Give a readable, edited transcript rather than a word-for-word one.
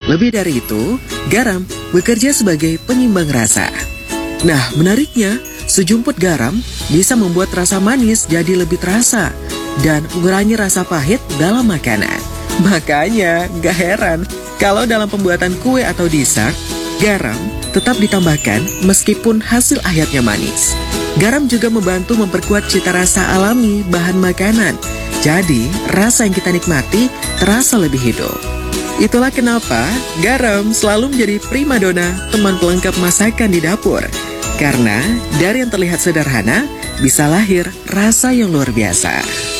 Lebih dari itu, garam bekerja sebagai penyimbang rasa. Nah, menariknya, sejumput garam bisa membuat rasa manis jadi lebih terasa dan mengurangi rasa pahit dalam makanan. Makanya, gak heran kalau dalam pembuatan kue atau dessert, garam tetap ditambahkan meskipun hasil akhirnya manis. Garam juga membantu memperkuat cita rasa alami bahan makanan. Jadi, rasa yang kita nikmati terasa lebih hidup. Itulah kenapa garam selalu menjadi primadona teman pelengkap masakan di dapur. Karena dari yang terlihat sederhana, bisa lahir rasa yang luar biasa.